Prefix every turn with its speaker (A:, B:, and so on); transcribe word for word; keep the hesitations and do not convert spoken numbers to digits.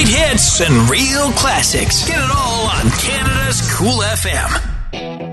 A: Great hits and real classics. Get it all on Canada's Cool F M.